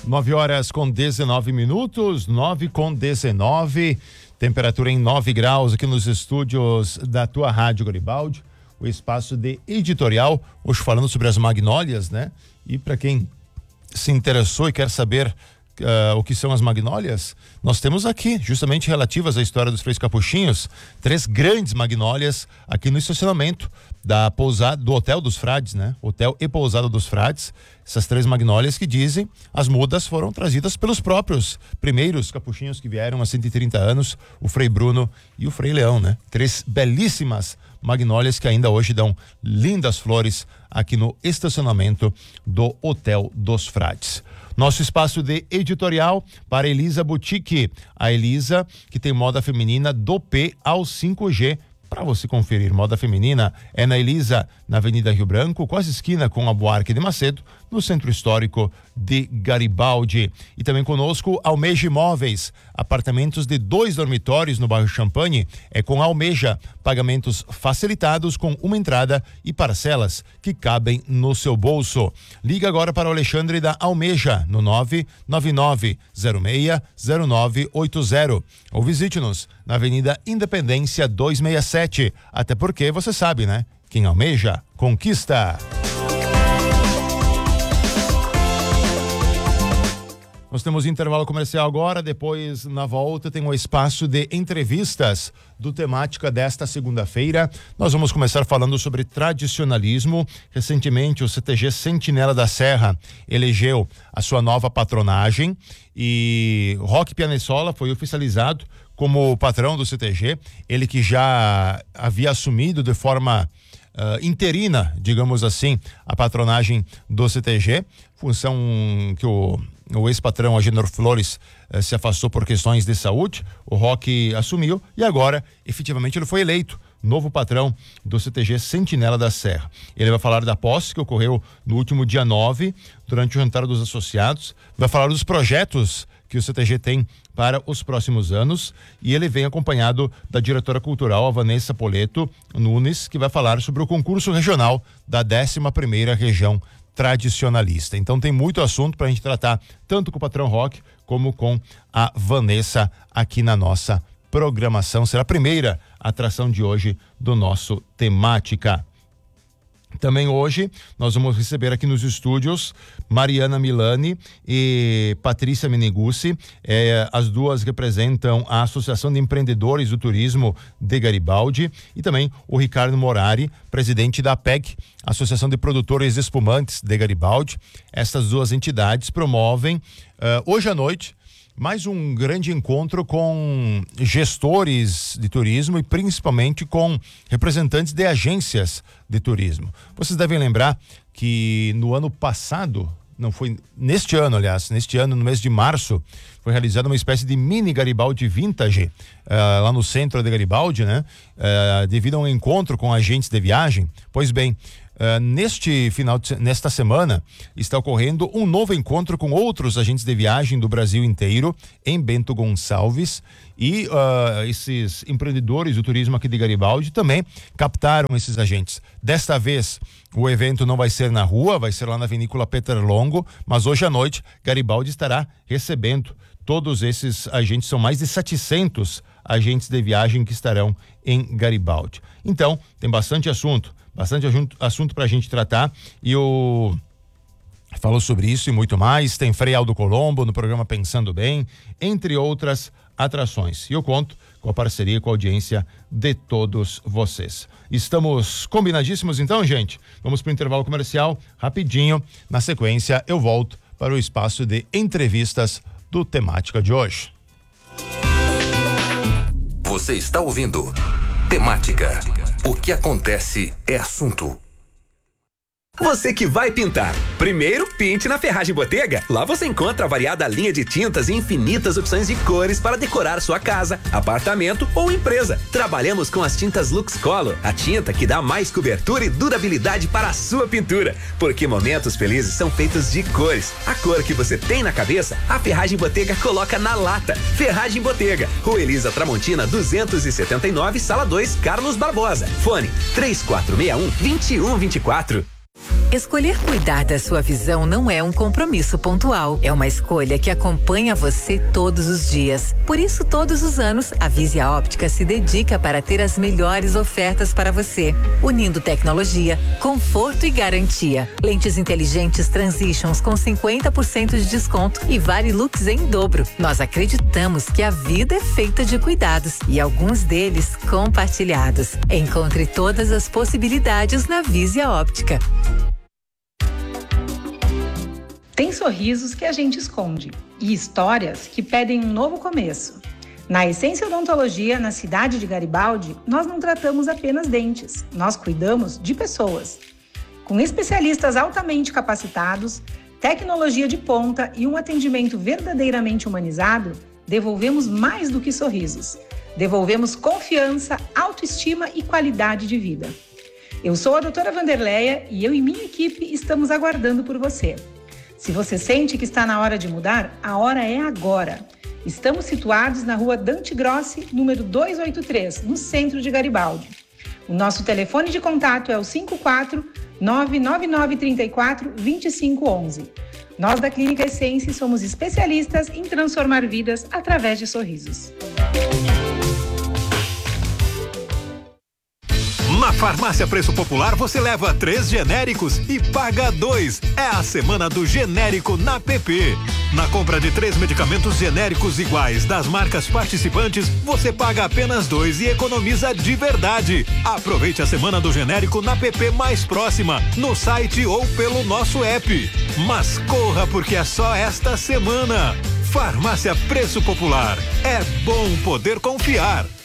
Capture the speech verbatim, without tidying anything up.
nove horas com dezenove minutos, nove com dezenove, temperatura em nove graus aqui nos estúdios da tua Rádio Garibaldi, o espaço de editorial, hoje falando sobre as magnólias, né? E para quem se interessou e quer saber uh, o que são as magnólias, nós temos aqui, justamente relativas à história dos Três Capuchinhos, três grandes magnólias aqui no estacionamento da pousada, do Hotel dos Frades, né? Hotel e Pousada dos Frades. Essas três magnólias que dizem, as mudas foram trazidas pelos próprios primeiros capuchinhos que vieram há cento e trinta anos, o Frei Bruno e o Frei Leão, né? Três belíssimas magnólias que ainda hoje dão lindas flores aqui no estacionamento do Hotel dos Frades. Nosso espaço de editorial para Elisa Boutique, a Elisa que tem moda feminina do P ao cinco G. Para você conferir moda feminina, é na Elisa, na Avenida Rio Branco, quase esquina com a Buarque de Macedo, no Centro Histórico de Garibaldi. E também conosco, Almeja Imóveis, apartamentos de dois dormitórios no bairro Champagne, é com Almeja, pagamentos facilitados com uma entrada e parcelas que cabem no seu bolso. Liga agora para o Alexandre da Almeja, no nove nove nove zero seis zero nove oito zero, ou visite-nos na Avenida Independência duzentos e sessenta e sete, até porque você sabe, né? Quem almeja, conquista. Nós temos intervalo comercial agora, depois na volta tem um espaço de entrevistas do Temática desta segunda-feira. Nós vamos começar falando sobre tradicionalismo. Recentemente o C T G Sentinela da Serra elegeu a sua nova patronagem e Roque Pianessola foi oficializado como patrão do C T G, ele que já havia assumido de forma uh, interina, digamos assim, a patronagem do C T G, função que o O ex-patrão Agenor Flores eh, se afastou por questões de saúde, o Roque assumiu e agora, efetivamente, ele foi eleito novo patrão do C T G Sentinela da Serra. Ele vai falar da posse que ocorreu no último dia nove, durante o jantar dos associados, vai falar dos projetos que o C T G tem para os próximos anos e ele vem acompanhado da diretora cultural, a Vanessa Poleto Nunes, que vai falar sobre o concurso regional da décima primeira região tradicionalista. Então tem muito assunto para a gente tratar, tanto com o patrão Roque como com a Vanessa aqui na nossa programação. Será a primeira atração de hoje do nosso Temática. Também hoje nós vamos receber aqui nos estúdios Mariana Milani e Patrícia Meneguzzi. Eh, as duas representam a Associação de Empreendedores do Turismo de Garibaldi, e também o Ricardo Morari, presidente da A P E G, Associação de Produtores de Espumantes de Garibaldi. Essas duas entidades promovem uh, hoje à noite mais um grande encontro com gestores de turismo e principalmente com representantes de agências de turismo. Vocês devem lembrar que no ano passado, não foi neste ano, aliás, neste ano, no mês de março, foi realizada uma espécie de mini Garibaldi Vintage uh, lá no centro de Garibaldi, né? Uh, devido a um encontro com agentes de viagem. Pois bem, Uh, neste final de, nesta semana está ocorrendo um novo encontro com outros agentes de viagem do Brasil inteiro em Bento Gonçalves, e uh, esses empreendedores do turismo aqui de Garibaldi também captaram esses agentes. Desta vez o evento não vai ser na rua, vai ser lá na Vinícola Peter Longo, mas hoje à noite Garibaldi estará recebendo todos esses agentes. São mais de setecentos agentes de viagem que estarão em Garibaldi. Então tem bastante assunto Bastante assunto para a gente tratar, e o falou sobre isso e muito mais. Tem Frei Aldo Colombo no programa Pensando Bem, entre outras atrações. E eu conto com a parceria, com a audiência de todos vocês. Estamos combinadíssimos então, gente? Vamos para o intervalo comercial rapidinho. Na sequência, eu volto para o espaço de entrevistas do Temática de hoje. Você está ouvindo Temática. O que acontece é assunto. Você que vai pintar, primeiro pinte na Ferragem Botega. Lá você encontra a variada linha de tintas e infinitas opções de cores para decorar sua casa, apartamento ou empresa. Trabalhamos com as tintas Lux Color, a tinta que dá mais cobertura e durabilidade para a sua pintura, porque momentos felizes são feitos de cores. A cor que você tem na cabeça, a Ferragem Botega coloca na lata. Ferragem Botega, Rua Elisa Tramontina duzentos e setenta e nove, Sala dois, Carlos Barbosa. Fone três quatro seis um, dois um dois quatro. Escolher cuidar da sua visão não é um compromisso pontual, é uma escolha que acompanha você todos os dias. Por isso, todos os anos, a Visia Óptica se dedica para ter as melhores ofertas para você, unindo tecnologia, conforto e garantia. Lentes inteligentes Transitions com cinquenta por cento de desconto e Varilux em dobro. Nós acreditamos que a vida é feita de cuidados e alguns deles compartilhados. Encontre todas as possibilidades na Visia Óptica. Tem sorrisos que a gente esconde e histórias que pedem um novo começo. Na Essência Odontologia, na cidade de Garibaldi, nós não tratamos apenas dentes, nós cuidamos de pessoas. Com especialistas altamente capacitados, tecnologia de ponta e um atendimento verdadeiramente humanizado, devolvemos mais do que sorrisos. Devolvemos confiança, autoestima e qualidade de vida. Eu sou a doutora Vanderleia e eu e minha equipe estamos aguardando por você. Se você sente que está na hora de mudar, a hora é agora. Estamos situados na rua Dante Grossi, número duzentos e oitenta e três, no centro de Garibaldi. O nosso telefone de contato é o cinco quatro nove nove nove três quatro dois cinco um um. Nós da Clínica Essência somos especialistas em transformar vidas através de sorrisos. Na Farmácia Preço Popular você leva três genéricos e paga dois. É a semana do genérico na P P. Na compra de três medicamentos genéricos iguais das marcas participantes, você paga apenas dois e economiza de verdade. Aproveite a semana do genérico na P P mais próxima, no site ou pelo nosso app. Mas corra, porque é só esta semana. Farmácia Preço Popular. É bom poder confiar.